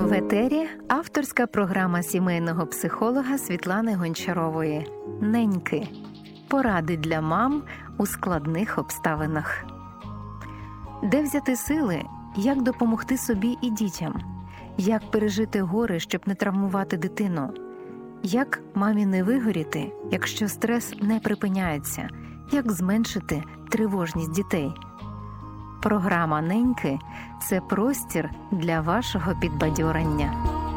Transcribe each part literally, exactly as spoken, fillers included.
В етері авторська програма сімейного психолога Світлани Гончарової «Неньки. Поради для мам у складних обставинах». Де взяти сили, як допомогти собі і дітям? Як пережити горе, щоб не травмувати дитину? Як мамі не вигоріти, якщо стрес не припиняється? Як зменшити тривожність дітей? Програма «Неньки» – це простір для вашого підбадьорення.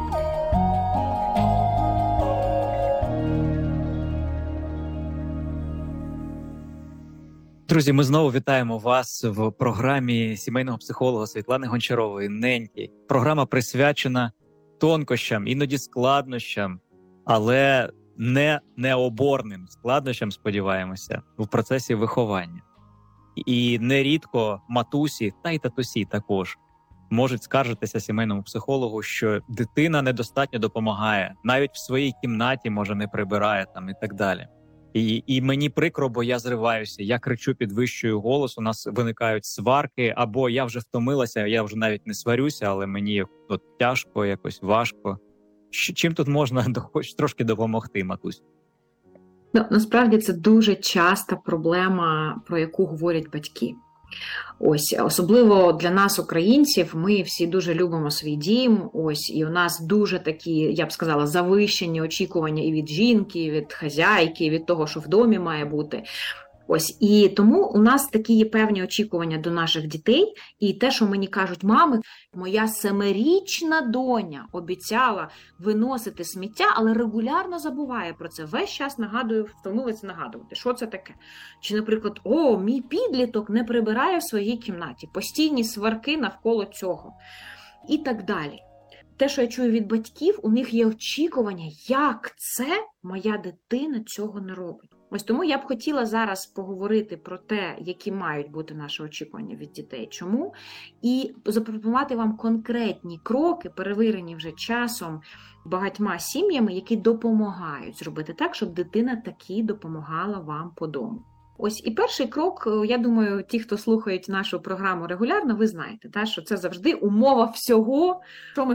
Друзі, ми знову вітаємо вас в програмі сімейного психолога Світлани Гончарової «Неньки». Програма присвячена тонкощам, іноді складнощам, але не необорним складнощам, сподіваємося, в процесі виховання. І нерідко матусі, та й татусі також, можуть скаржитися сімейному психологу, що дитина недостатньо допомагає, навіть в своїй кімнаті, може, не прибирає там і так далі. І, і мені прикро, бо я зриваюся, я кричу, підвищую голос, у нас виникають сварки, або я вже втомилася, я вже навіть не сварюся, але мені от тяжко, якось важко. Чим тут можна хоч трошки допомогти, матусь? Ну, насправді це дуже часта проблема, про яку говорять батьки. Ось, особливо для нас, українців, ми всі дуже любимо свій дім, ось, і у нас дуже такі, я б сказала, завищені очікування і від жінки, і від хазяйки, і від того, що в домі має бути. Ось, і тому у нас такі є певні очікування до наших дітей, і те, що мені кажуть мами, моя семирічна доня обіцяла виносити сміття, але регулярно забуває про це. Весь час нагадую, втомилася нагадувати, що це таке. Чи, наприклад, о, мій підліток не прибирає в своїй кімнаті, постійні сварки навколо цього. І так далі. Те, що я чую від батьків, у них є очікування, як це моя дитина цього не робить. Ось тому я б хотіла зараз поговорити про те, які мають бути наші очікування від дітей, чому, і запропонувати вам конкретні кроки, перевірені вже часом багатьма сім'ями, які допомагають зробити так, щоб дитина таки допомагала вам по дому. Ось і перший крок, я думаю, ті, хто слухають нашу програму регулярно, ви знаєте, та, що це завжди умова всього, що ми